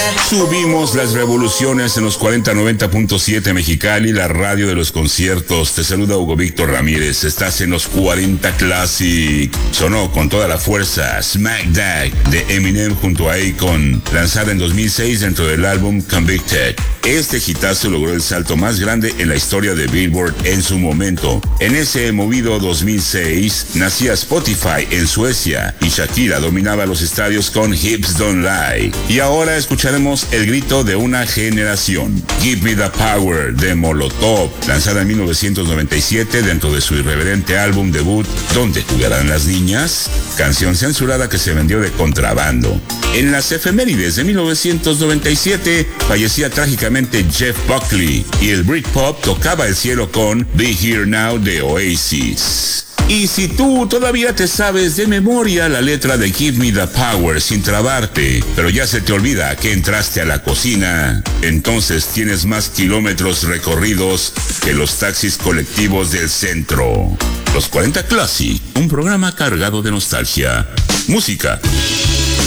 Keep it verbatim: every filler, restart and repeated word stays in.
Subimos las revoluciones en los cuarenta noventa punto siete Mexicali, la radio de los conciertos. Te saluda Hugo Víctor Ramírez. Estás en los cuarenta Classic. Sonó con toda la fuerza Smack That de Eminem junto a Akon, lanzada en dos mil seis dentro del álbum Convicted. Este hitazo logró el salto más grande en la historia de Billboard en su momento. En ese movido dos mil seis nacía Spotify en Suecia y Shakira dominaba los estadios con Hips Don't Lie. Y ahora escucharemos el grito de una generación, Give Me the Power de Molotov, lanzada en mil novecientos noventa y siete dentro de su irreverente álbum debut ¿Dónde jugarán las niñas?, canción censurada que se vendió de contrabando. En las efemérides de mil novecientos noventa y siete fallecía trágicamente Jeff Buckley y el Britpop tocaba el cielo con Be Here Now de Oasis. Y si tú todavía te sabes de memoria la letra de Give Me the Power sin trabarte, pero ya se te olvida que entraste a la cocina, entonces tienes más kilómetros recorridos que los taxis colectivos del centro. Los cuarenta Classic, un programa cargado de nostalgia, música